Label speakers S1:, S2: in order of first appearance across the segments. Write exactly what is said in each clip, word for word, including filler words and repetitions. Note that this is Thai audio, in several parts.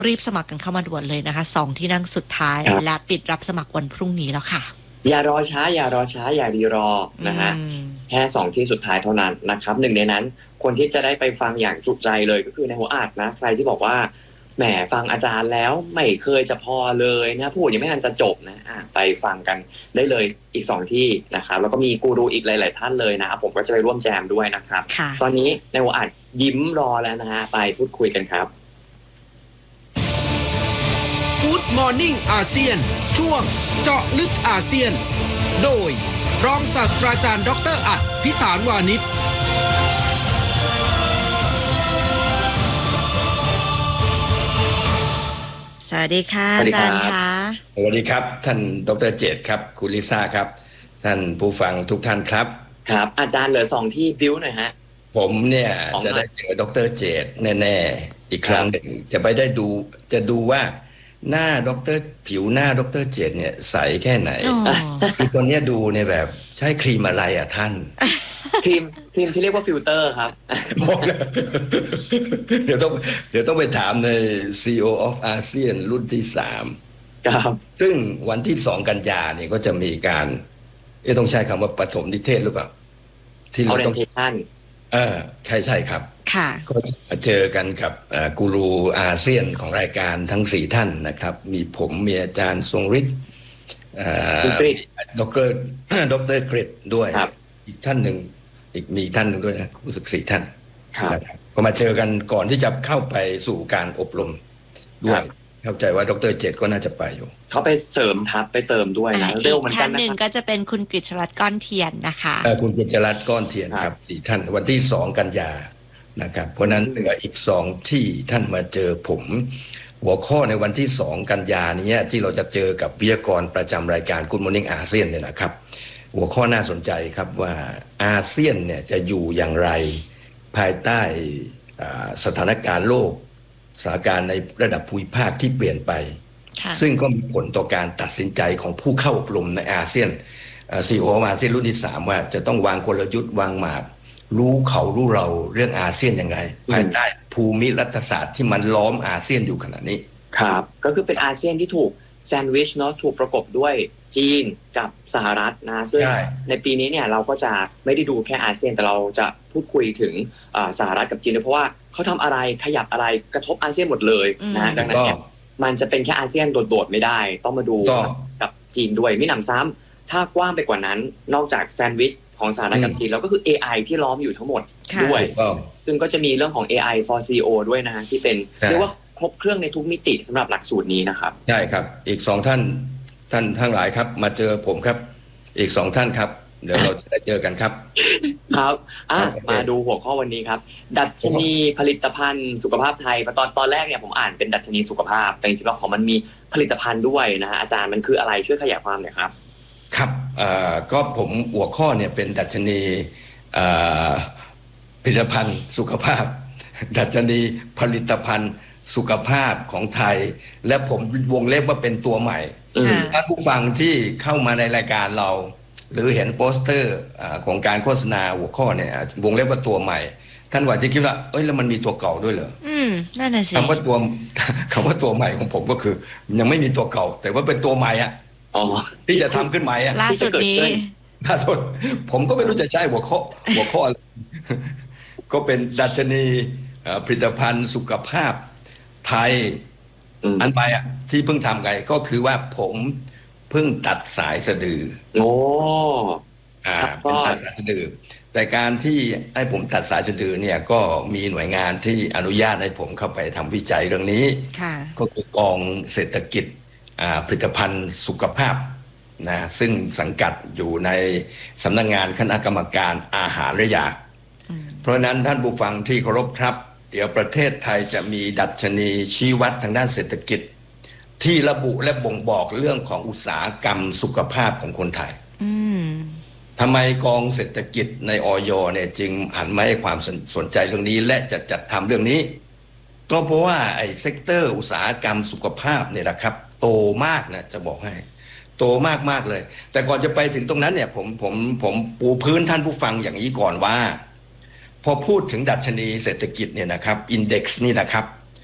S1: รีบสมัครกันเข้ามาด่วนเลยนะคะสองที่นั่งสุดท้ายและปิดรับสมัครวันพรุ่งนี้แล้วค่ะ
S2: อย่ารอช้าอย่ารอช้าอย่ารีรอนะฮะแค่สองที่สุดท้ายเท่านั้นนะครับหนึ่งในนั้นคนที่จะได้ไปฟังอย่างจุใจเลยก็คือในหัวอาดนะใครที่บอกว่าแหมฟังอาจารย์แล้วไม่เคยจะพอเลยนะพูดยังไม่ทันจะจบนะอ่ะไปฟังกันได้เลยอีกสองที่นะครับแล้วก็มีกูรูอีกหลายๆท่านเลยนะผมก็จะไปร่วมแจมด้วยนะครับตอนนี้ในหัวอาดยิ้มรอแล้วนะฮะไปพูดคุยกันครับ
S3: Good Morning อาเซียนช่วงเจาะลึกอาเซียนโดยรองศาสตราจารย์ดร.อัฏฐพิสารวานิช
S1: สวัสดีค่ะอาจารย์คะ
S4: สวัสดีครับท่านดร.เจตครับคุณลิซ่าครับท่านผู้ฟังทุกท่านครับ
S2: ครับอาจารย์เหลือสองที่บิ้วหน่อยฮะ
S4: ผมเนี่ยจะได้เจอดร.เจตแน่ๆอีกครั้งหนึ่งจะไปได้ดูจะดูว่าหน้าดร.ผิวหน้าดร.เจตเนี่ยใสแค่ไหนคือคนนี้ดูในแบบใช้ครีมอะไรอ่ะท่าน
S2: ครีมครีมที่เรียกว่าฟิลเตอร์ครับ
S4: เดี๋ยวต้องเดี๋ยวต้องไปถามใน ซี อี โอ of อาเซียนรุ่นที่สาม
S2: ครับ
S4: ซึ่งวันที่สองกันยาเนี่ยก็จะมีการเอ๊ะต้องใช้คำว่าปฐมนิเทศหรือเปล่า
S2: ที่เราต้อง
S4: เออใช่ใช่ครับก็เจอกันกับกูรูอาเซียนของรายการทั้งสี่ท่านนะครับมีผมมีอาจารย์ทรงฤทธิ์ดรดรกฤษด้วยอีกท่านหนึ่งอีกมีท่านหนึ่งด้วยนะรู้สึกสี่ท่านนะครับก็มาเจอกันก่อนที่จะเข้าไปสู่การอบรมด้วยเข้าใจว่าดร.เจตก็น่าจะไปอยู่
S2: เขาไปเสริมทัพไปเติมด้วยนะเร็วเหมือนกันนะ
S1: ท่านหนึ่งก็จะเป็นคุณกฤษรัตน์ก้อนเทียนนะคะ
S4: คุณกฤษรัตน์ก้อนเทียนครับสี่ท่านวันที่สองกันยานะครับเพราะนั้นเหลืออีกสองที่ท่านมาเจอผมหัวข้อในวันที่สองกันยานี้ที่เราจะเจอกับวิทยากรประจำรายการ Good Morning อาเซียนเนี่ยนะครับหัวข้อน่าสนใจครับว่าอาเซียนเนี่ยจะอยู่อย่างไรภายใต้สถานการณ์โลกสถานการณ์ในระดับภูมิภาคที่เปลี่ยนไปซึ่งก็มีผลต่อการตัดสินใจของผู้เข้าอบรมในอาเซียน ซี อี โอ อาเซียนรุ่นที่สามว่าจะต้องวางกลยุทธ์วางหมากรู้เขารู้เราเรื่องอาเซียนยังไงภายใต้ภูมิรัฐศาสตร์ที่มันล้อมอาเซียนอยู่ขณะนี้
S2: ครับก็คือเป็นอาเซียนที่ถูกแซนด์วิชเนาะถูกประกบด้วยจีนกับสหรัฐนะซึ่งในปีนี้เนี่ยเราก็จะไม่ได้ดูแค่อาเซียนแต่เราจะพูดคุยถึงสหรัฐกับจีนเพราะว่าเขาทำอะไรขยับอะไรกระทบอาเซียนหมดเลยนะดังนั้นเนี่ยมันจะเป็นแค่อาเซียนโดดๆไม่ได้ต้องมาดูกับจีนด้วยมิหนำซ้ำถ้ากว้างไปกว่านั้นนอกจากแซนด์วิชของสหรัฐกับจีนแล้วก็คือ เอ ไอ ที่ล้อมอยู่ทั้งหมดด้วยซึ่งก็จะมีเรื่องของ เอ ไอ for ซี อี โอ ด้วยนะที่เป็นเรียกว่าครบเครื่องในทุกมิติสำหรับหลักสูตรนี้นะครับ
S4: ใช่ครับอีกสองท่านท่านทั้งหลายครับมาเจอผมครับอีกสองท่านครับเดี๋ยวเราจะได้เจอกันครับ
S2: ครับอ่ะมาดูหัวข้อวันนี้ครับดัชนีผลิตภัณฑ์สุขภาพไทยตอนตอนแรกเนี่ยผมอ่านเป็นดัชนีสุขภาพแต่จริงๆแล้วของมันมีผลิตภัณฑ์ด้วยนะฮะอาจารย์มันคืออะไรช่วยขยายความหน่อยครับ
S4: ครับก็ผมหัวข้อเนี่ยเป็นดัชนีผลิตภัณฑ์สุขภาพดัชนีผลิตภัณฑ์สุขภาพของไทยและผมวงเล็บว่าเป็นตัวใหม่ถ้าผู้ฟังที่เข้ามาในรายการเราหรือเห็นโปสเตอร์ของการโฆษณาหัวข้อเนี่ยวงเล็บว่าตัวใหม่ท่านว่าจะคิดว่าเอ้ยแล้วมันมีตัวเก่าด้วยเหรอ
S1: อืมนั่นน่ะสิ
S4: คำว่าตัวคำว่าตัวใหม่ของผมก็คือยังไม่มีตัวเก่าแต่ว่าเป็นตัวใหม่อ่ะที่จะทำขึ้นใหม่อ่ะ
S1: ล่าสุดนี้
S4: ล่าสุดผมก็ไม่รู้จะใช้หัวข้อหัวข้อก็เป็นดัชนีผลิตภัณฑ์สุขภาพไทยอันใหม่อ่ะที่เพิ่งทำไงก็คือว่าผมเพิ่งตัดสายสะดือ
S2: โอ้
S4: อ่าเป็นตัดสายสะดือแต่การที่ให้ผมตัดสายสะดือเนี่ยก็มีหน่วยงานที่อนุญาตให้ผมเข้าไปทำวิจัยเรื่องนี้ก็คือกองเศรษฐกิจผลิตภัณฑ์สุขภาพนะซึ่งสังกัดอยู่ในสำนักงานคณะกรรมการอาหารและยาเพราะนั้นท่านผู้ฟังที่เคารพครับเดี๋ยวประเทศไทยจะมีดัชนีชี้วัดทางด้านเศรษฐกิจที่ระบุและบ่งบอกเรื่องของอุตสาหกรรมสุขภาพของคนไทยทำไมกองเศรษฐกิจในอย.เนี่ยจึงหันมาให้ความสนใจเรื่องนี้และจะจัดทำเรื่องนี้ก็เพราะว่าไอ้เซกเตอร์อุตสาหกรรมสุขภาพเนี่ยนะครับโตมากนะจะบอกให้โตมากมากเลยแต่ก่อนจะไปถึงตรงนั้นเนี่ยผมผมผมปูพื้นท่านผู้ฟังอย่างนี้ก่อนว่าพอพูดถึงดัชนีเศรษฐกิจเนี่ยนะครับอินเด็กซ์นี่นะครับ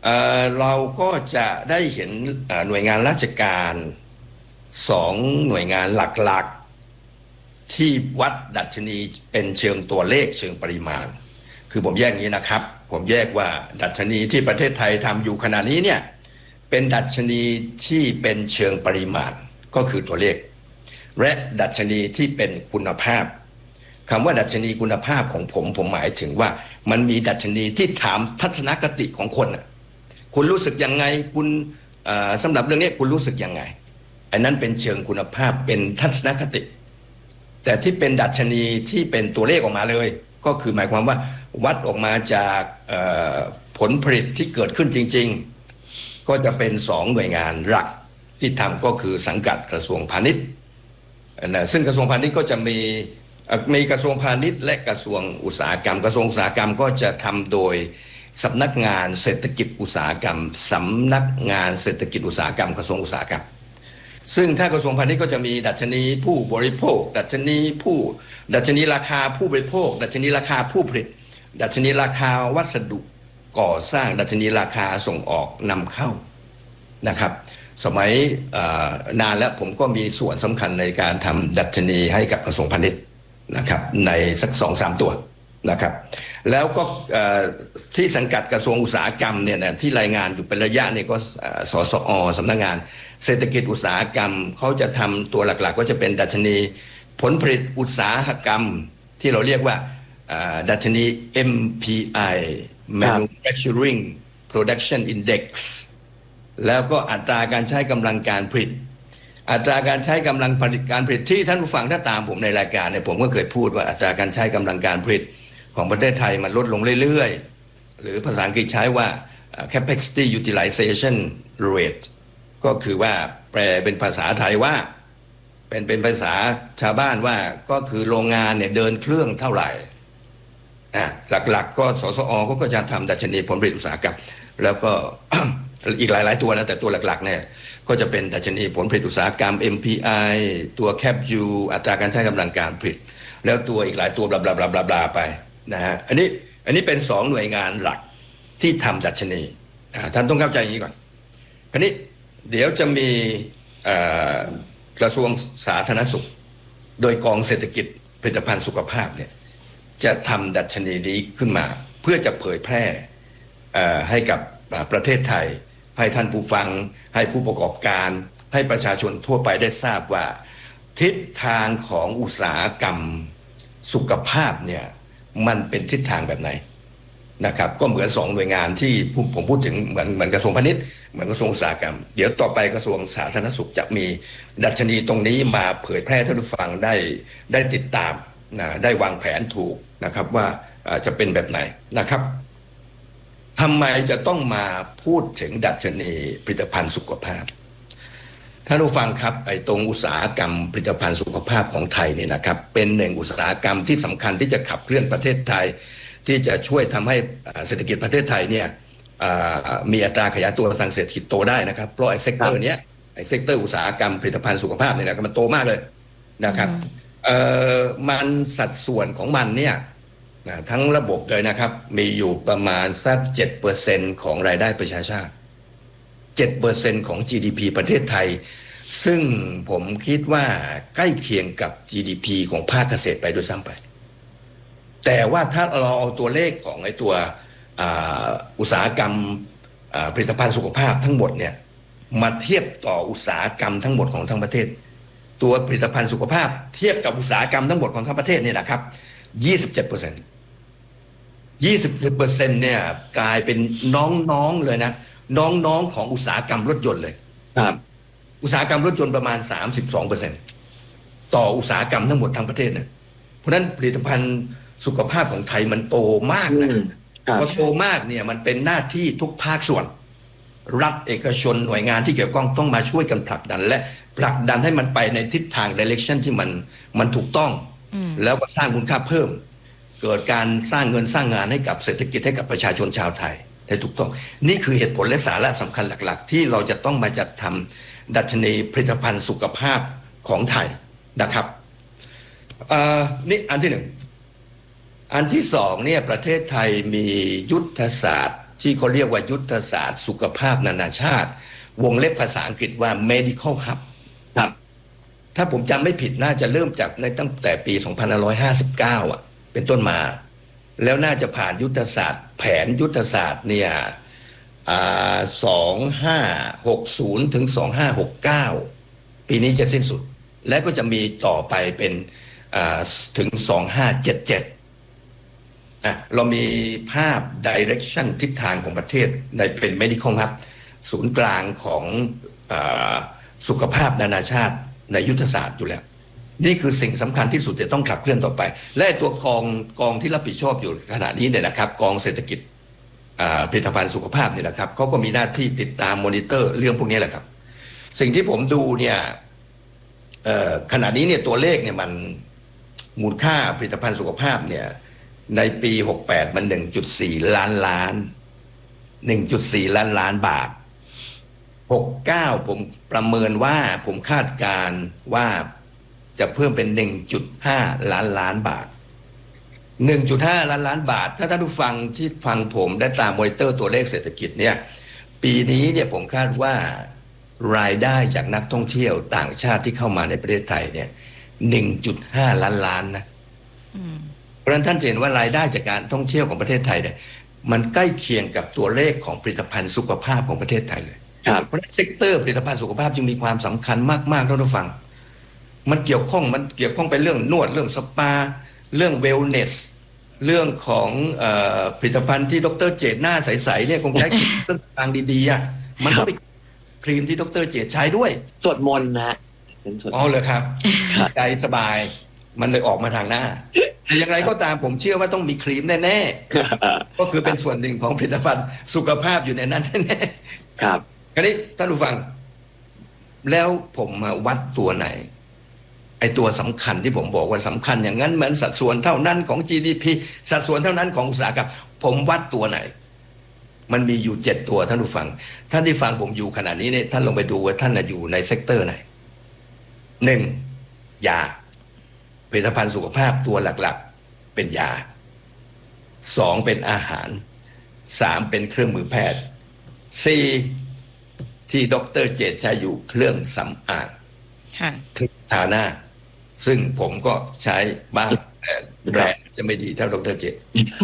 S4: เอ่อเราก็จะได้เห็นหน่วยงานราชการสองหน่วยงานหลักๆที่วัดดัชนีเป็นเชิงตัวเลขเชิงปริมาณคือผมแยกนี้นะครับผมแยกว่าดัชนีที่ประเทศไทยทำอยู่ขณะนี้เนี่ยเป็นดัชนีที่เป็นเชิงปริมาณก็คือตัวเลขและดัชนีที่เป็นคุณภาพคำว่าดัชนีคุณภาพของผมผมหมายถึงว่ามันมีดัชนีที่ถามทัศนคติของคนคุณรู้สึกยังไงคุณสำหรับเรื่องนี้คุณรู้สึกยังไงอันนั้นเป็นเชิงคุณภาพเป็นทัศนคติแต่ที่เป็นดัชนีที่เป็นตัวเลขออกมาเลยก็คือหมายความว่าวัดออกมาจากผลผลิตที่เกิดขึ้นจริงๆก็จะเป็นสองหน่วยงานหลักที่ทำก็คือสังกัดกระทรวงพาณิชย์นะซึ่งกระทรวงพาณิชย์ก็จะมีมีกระทรวงพาณิชย์และกระทรวงอุตสาหกรรมกระทรวงอุตสาหกรรมก็จะทำโดยสำนักงานเศรษฐกิจอุตสาหกรรมสำนักงานเศรษฐกิจอุตสาหกรรมกระทรวงอุตสาหกรรมซึ่งถ้ากระทรวงพาณิชย์ก็จะมีดัชนีผู้บริโภคดัชนีผู้ดัชนีราคาผู้บริโภคดัชนีราคาผู้ผลิตดัชนีราคาวัสดุก่อสร้างดัชนีราคาส่งออกนำเข้านะครับสมัยนานแล้วผมก็มีส่วนสำคัญในการทำดัชนีให้กับกระทรวงพาณิชย์นะครับในสัก สองถึงสาม ตัวนะครับแล้วก็ที่สังกัดกระทรวงอุตสาหกรรมเนี่ยนะที่รายงานอยู่เป็นระยะนี่ก็สสอสำนักงานเศรษฐกิจอุตสาหกรรมเขาจะทำตัวหลักๆก็จะเป็นดัชนีผลผลิตอุตสาหกรรมที่เราเรียกว่าดัชนี เอ็ม พี ไอ Manufacturing Production Index แล้วก็อัตราการใช้กำลังการผลิตอัตราการใช้กำลังผลิตการผลิตที่ท่านผู้ฟังถ้าตามผมในรายการเนี่ยผมก็เคยพูดว่าอัตราการใช้กำลังการผลิตของประเทศไทยมันลดลงเรื่อยๆหรือภาษาอังกฤษใช้ว่า capacity utilization rate ก็คือว่าแปลเป็นภาษาไทยว่าเป็นเป็นภาษาชาวบ้านว่าก็คือโรงงานเนี่ยเดินเครื่องเท่าไหร่อ่ะหลักๆก็สสอเขาก็จะทำดัชนีผลผลิตอุตสาหกรรมแล้วก็ อีกหลายๆตัวนะแต่ตัวหลักๆเนี่ยก็จะเป็นดัชนีผลผลิตอุตสาหกรรม เอ็ม พี ไอ ตัว แคป ยู อัตราการใช้กำลังการผลิตแล้วตัวอีกหลายตัวบลาบลาบลาบลาบลาไปนะฮะอันนี้อันนี้เป็นสองหน่วยงานหลักที่ทำดัชนีท่านต้องเข้าใจอย่างนี้ก่อนคราวนี้เดี๋ยวจะมีกระทรวงสาธารณสุขโดยกองเศรษฐกิจผลิตภัณฑ์สุขภาพเนี่ยจะทำดัชนีนี้ขึ้นมาเพื่อจะเผยแพร่ให้กับประเทศไทยให้ท่านผู้ฟังให้ผู้ประกอบการให้ประชาชนทั่วไปได้ทราบว่าทิศทางของอุตสาหกรรมสุขภาพเนี่ยมันเป็นทิศทางแบบไหนนะครับก็เหมือนสองหน่วยงานที่ผมพูดถึงเหมือนเหมือนกระทรวงพาณิชย์เหมือนกระทรวงอุตสาหกรรมเดี๋ยวต่อไปกระทรวงสาธารณสุขจะมีดัชนีตรงนี้มาเผยแพร่ท่านผู้ฟังได้ได้ติดตามนะได้วางแผนถูกนะครับว่าจะเป็นแบบไหนนะครับทำไมจะต้องมาพูดถึงดัชนีผลิตภัณฑ์สุขภาพท่านผู้ฟังครับไอ้ตรงอุตสาหกรรมผลิตภัณฑ์สุขภาพของไทยเนี่ยนะครับเป็นหนึ่งอุตสาหกรรมที่สำคัญที่จะขับเคลื่อนประเทศไทยที่จะช่วยทำให้เศรษฐกิจประเทศไทยเนี่ยมีอัตราขยายตัวทางเศรษฐกิจโตได้นะครับเพราะไอ้เซกเตอร์เนี้ยไอ้เซกเตอร์อุตสาหกรรมผลิตภัณฑ์สุขภาพเนี่ยนะมันโตมากเลยนะครับมันสัดส่วนของมันเนี่ยทั้งระบบเลยนะครับมีอยู่ประมาณสัก เจ็ดเปอร์เซ็นต์ ของรายได้ประชาชาติ เจ็ดเปอร์เซ็นต์ ของ จี ดี พี ประเทศไทยซึ่งผมคิดว่าใกล้เคียงกับ จี ดี พี ของภาคเกษตรไปด้วยซ้ำไปแต่ว่าถ้าเราเอาตัวเลขของไอ้ตัวอุตสาหกรรมผลิตภัณฑ์สุขภาพทั้งหมดเนี่ยมาเทียบต่ออุตสาหกรรมทั้งหมดของทั้งประเทศตัวผลิตภัณฑ์สุขภาพเทียบกับอุตสาหกรรมทั้งหมดของทั้งประเทศเนี่ยนะครับ ยี่สิบเจ็ดเปอร์เซ็นต์ ยี่สิบเจ็ดเปอร์เซ็นต์ เนี่ยกลายเป็นน้องๆเลยนะน้องๆของอุตสาหกรรมรถยนต์เลยครับอุตสาหกรรมรถยนต์ประมาณ สามสิบสองเปอร์เซ็นต์ ต่ออุตสาหกรรมทั้งหมดทั้งประเทศนะเพราะฉะนั้นผลิตภัณฑ์สุขภาพของไทยมันโตมากนะพอโตมากเนี่ยมันเป็นหน้าที่ทุกภาคส่วนรัฐเอกชนหน่วยงานที่เกี่ยวข้องต้องมาช่วยกันผลักดันและผลักดันให้มันไปในทิศทาง direction ที่มันมันถูกต้องแล้วก็สร้างมูลค่าเพิ่มเกิดการสร้างเงินสร้างงานให้กับเศรษฐกิจให้กับประชาชนชาวไทยได้ถูกต้องนี่คือเหตุผลและสาระสำคัญหลักๆที่เราจะต้องมาจัดทำดัชนีผลิตภัณฑ์สุขภาพของไทยนะครับนี่อันที่หนึ่งอันที่สองเนี่ยประเทศไทยมียุทธศาสตร์ที่เขาเรียกว่ายุทธศาสตร์สุขภาพนานาชาติวงเล็บภาษาอังกฤษว่า medical hub
S2: ครับ
S4: ถ้าผมจำไม่ผิดน่าจะเริ่มจากในตั้งแต่ปีสองพันห้าร้อยห้าสิบเก้าอ่ะเป็นต้นมาแล้วน่าจะผ่านยุทธศาสตร์แผนยุทธศาสตร์เนี่ยสองพันห้าร้อยหกสิบถึงสองพันห้าร้อยหกสิบเก้าปีนี้จะสิ้นสุดและก็จะมีต่อไปเป็นถึงสองพันห้าร้อยเจ็ดสิบเจ็ดอ่ะเรามีภาพ direction ทิศทางของประเทศในเป็น medical hub ศูนย์กลางของสุขภาพนานาชาติในยุทธศาสตร์อยู่แล้วนี่คือสิ่งสำคัญที่สุดจะต้องขับเคลื่อนต่อไปและตัวกองกองที่รับผิดชอบอยู่ขณะนี้เนี่ยนะครับกองเศรษฐกิจผลิตภัณฑ์สุขภาพเนี่ยนะครับเขาก็มีหน้าที่ติดตามมอนิเตอร์เรื่องพวกนี้แหละครับสิ่งที่ผมดูเนี่ยขณะนี้เนี่ยตัวเลขเนี่ยมันมูลค่าผลิตภัณฑ์สุขภาพเนี่ยในปีหกสิบแปดมัน หนึ่งจุดสี่ ล้านล้าน หนึ่งจุดสี่ ล้านล้านบาทหกสิบเก้าผมประเมินว่าผมคาดการว่าจะเพิ่มเป็น หนึ่งจุดห้า ล้านล้านบาท หนึ่งจุดห้า ล้านล้านบาทถ้าท่านผู้ฟังที่ฟังผมได้ตามมอนิเตอร์ตัวเลขเศรษฐกิจเนี่ยปีนี้เนี่ยผมคาดว่ารายได้จากนักท่องเที่ยวต่างชาติที่เข้ามาในประเทศไทยเนี่ย หนึ่งจุดห้า ล้านล้านนะเพราะฉะนั้นท่านเห็นว่ารายได้จากการท่องเที่ยวของประเทศไทยเนี่ยมันใกล้เคียงกับตัวเลขของผลิตภัณฑ์สุขภาพของประเทศไทยเลยเพราะฉะนั้นเซกเตอร์ผลิตภัณฑ์สุขภาพจึงมีความสำคัญมากๆท่านผู้ฟังมันเกี่ยวข้องมันเกี่ยวข้องไปเรื่องนวดเรื่องสปาเรื่องเวลเนสเรื่องของเอ่อผลิตภัณฑ์ที่ดร.เจตหน้าใสๆเนี่ยคงใช้เครื่องทางดีๆอ่ะมันก็เป็นครีมที่ดร.เจตใช้ด้วย
S2: สวดมนต์นะ
S4: อ๋อเลยครับใจสบายมันเลยออกมาทางหน้าอย่างไรก็ตามผมเชื่อว่าต้องมีครีมแน่ๆก็คือเป็นส่วนหนึ่งของผลิตภัณฑ์สุขภาพอยู่ในนั้นแน่
S2: ๆครับ
S4: คราวนี้ท่านผู้ฟังแล้วผมมาวัดตัวไหนไอตัวสำคัญที่ผมบอกว่าสำคัญอย่างนั้นเหมือนสัดส่วนเท่านั้นของ จี ดี พี สัดส่วนเท่านั้นของอุตสาหกรรมผมวัดตัวไหนมันมีอยู่เจ็ดตัวท่านผู้ฟังท่านที่ฟังผมอยู่ขณะนี้เนี่ยท่านลองไปดูว่าท่านอยู่ในเซกเตอร์ไหนหนึ่งยาผลิตภัณฑ์สุขภาพตัวหลักๆเป็นยาสองเป็นอาหารสามเป็นเครื่องมือแพทย์สี่ที่ดร.เจตใช้อยู่เครื่องสำอางทาหน้าซึ่งผมก็ใช้บ้างแต่แบรนด์จะไม่ดีเท่าดร.เจต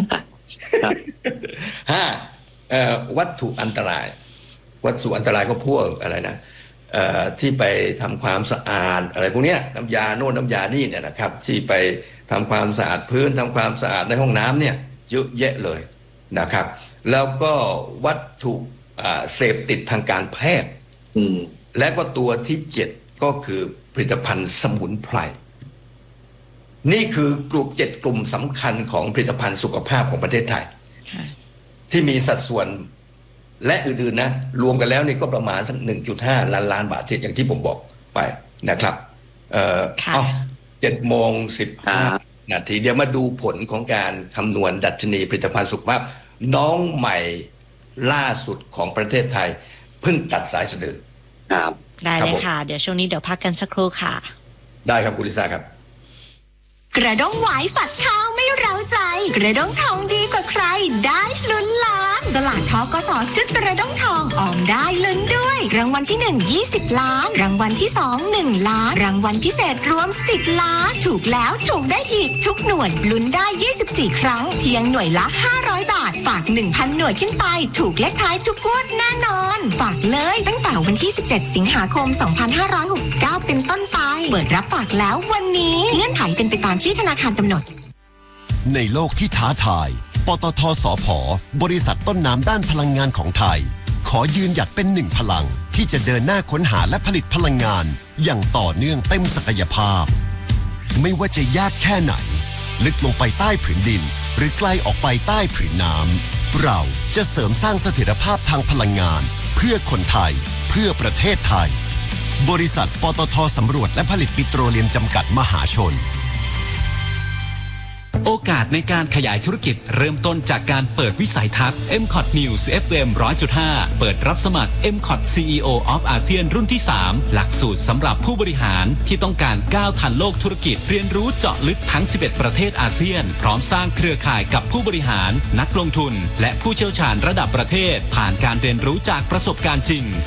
S4: ห้าวัตถุอันตรายวัตถุอันตรายก็พวกอะไรนะที่ไปทำความสะอาดอะไรพวกนี้น้ำยาโน่นน้ำยานี่เนี่ยนะครับที่ไปทำความสะอาดพื้นทำความสะอาดในห้องน้ำเนี่ยเยอะแยะเลยนะครับแล้วก็วัตถุเสพติดทางการแพทย์และก็ตัวที่เจ็ดก็คือผลิตภัณฑ์สมุนไพรนี่คือกลุ่มเจ็ดกลุ่มสำคัญของผลิตภัณฑ์สุขภาพของประเทศไทยที่มีสัดส่วนและอื่นๆนะรวมกันแล้วนี่ก็ประมาณสัก หนึ่งจุดห้า ล้านล้านบาทอย่างที่ผมบอกไปนะครับเอ่อเอาเจ็ดโมงสิบห้านาทีเดี๋ยวมาดูผลของการคำนวณดัชนีผลิตภัณฑ์สุขภาพน้องใหม่ล่าสุดของประเทศไทยเพิ่งตัดสายสะดือ
S2: ครับ
S1: ได้เลยค่ะเดี๋ยวช่วงนี้เดี๋ยวพักกันสักครู่ค่ะ
S4: ได้ครับคุณลิซ่าครับ
S5: กระด้งไหวฝัดข้าวไม่เร้าใจกระด้งทองดีกว่าใครได้ลุ้นล้านสลากทกส.ชุดกระด้งทองออมได้ลุ้นด้วยรางวัลที่หนึ่ง ยี่สิบล้านรางวัลที่สอง หนึ่งล้านรางวัลพิเศษรวมสิบล้านถูกแล้วถูกได้อีกทุกหน่วยลุ้นได้ยี่สิบสี่ครั้งเพียงหน่วยละห้าร้อยบาทฝาก หนึ่งพัน หน่วยขึ้นไปถูกเลขท้ายทุกงวดแน่นอนฝากเลยตั้งแต่วันที่สิบเจ็ดสิงหาคมสองพันห้าร้อยหกสิบเก้าเป็นต้นไปเปิดรับฝากแล้ววันนี้เงื่อนไขเป็นไปตามที่ธนาคารกำหนด
S6: ในโลกที่ท้าทายปตท.สผ.บริษัทต้นน้ำด้านพลังงานของไทยขอยืนหยัดเป็นหนึ่งพลังที่จะเดินหน้าค้นหาและผลิตพลังงานอย่างต่อเนื่องเต็มศักยภาพไม่ว่าจะยากแค่ไหนลึกลงไปใต้ผืนดินหรือไกลออกไปใต้ผืนน้ำเราจะเสริมสร้างเสถียรภาพทางพลังงานเพื่อคนไทยเพื่อประเทศไทยบริษัทปตท.สำรวจและผลิตปิโตรเลียมจำกัดมหาชน
S7: โอกาสในการขยายธุรกิจเริ่มต้นจากการเปิดวิสัยทัศน์ เอ็ม คอท News เอฟ เอ็ม หนึ่งร้อยจุดห้า เปิดรับสมัคร เอ็ม คอท ซี อี โอ of อาเซียนรุ่นที่ สาม หลักสูตรสำหรับผู้บริหารที่ต้องการก้าวทันโลกธุรกิจเรียนรู้เจาะลึกทั้ง สิบเอ็ด ประเทศอาเซียนพร้อมสร้างเครือข่ายกับผู้บริหารนักลงทุนและผู้เชี่ยวชาญระดับประเทศผ่านการเรียนรู้จากประสบการณ์จริง